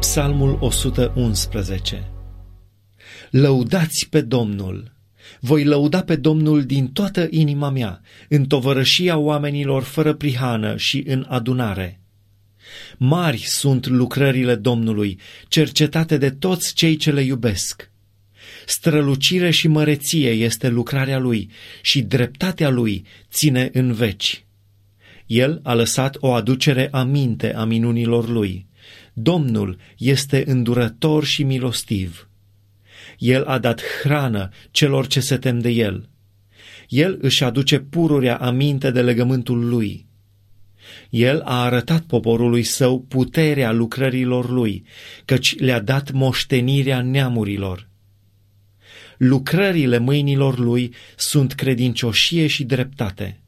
Psalmul 111. Lăudați pe Domnul! Voi lăuda pe Domnul din toată inima mea, în tovărășia oamenilor fără prihană și în adunare. Mari sunt lucrările Domnului, cercetate de toți cei ce le iubesc. Strălucire și măreție este lucrarea Lui și dreptatea Lui ține în veci. El a lăsat o aducere aminte a minunilor Lui. Domnul este îndurător și milostiv. El a dat hrană celor ce se tem de El. El își aduce pururea aminte de legământul Lui. El a arătat poporului său puterea lucrărilor Lui, căci le-a dat moștenirea neamurilor. Lucrările mâinilor Lui sunt credincioșie și dreptate.